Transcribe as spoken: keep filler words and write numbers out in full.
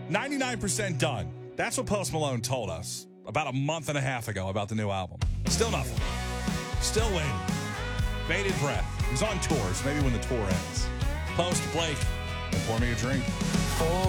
ninety-nine percent done. That's what Post Malone told us about a month and a half ago about the new album. Still nothing. Still waiting. Bated breath. He's on tour, so maybe when the tour ends. Post, Blake, and pour me a drink.